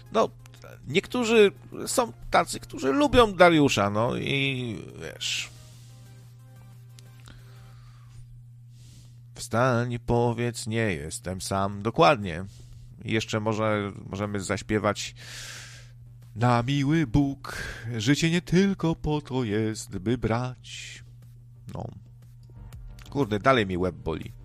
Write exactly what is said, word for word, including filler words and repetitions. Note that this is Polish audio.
no, niektórzy są tacy, którzy lubią Dariusza, no i wiesz... Wstań, powiedz, nie jestem sam. Dokładnie. I jeszcze może możemy zaśpiewać na miły Bóg, życie nie tylko po to jest, by brać. No. Kurde, dalej mi łeb boli.